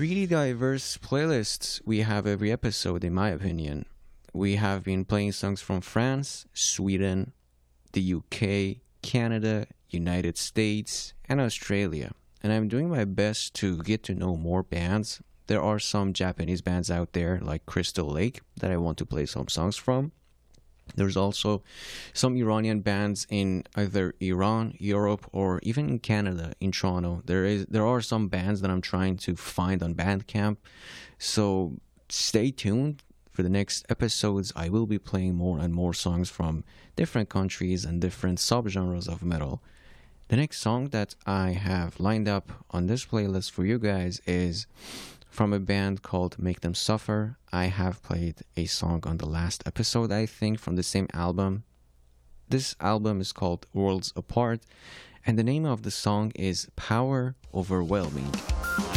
pretty diverse playlists we have every episode, in my opinion. We have been playing songs from France, Sweden, the UK, Canada, United States, and Australia. And I'm doing my best to get to know more bands. There are some Japanese bands out there like Crystal Lake that I want to play some songs from. There's also some Iranian bands in either Iran, Europe, or even in Canada, in Toronto. There are some bands that I'm trying to find on Bandcamp. So stay tuned for the next episodes. I will be playing more and more songs from different countries and different subgenres of metal. The next song that I have lined up on this playlist for you guys is from a band called Make Them Suffer. I have played a song on the last episode, I think, from the same album. This album is called Worlds Apart, and the name of the song is Power Overwhelming.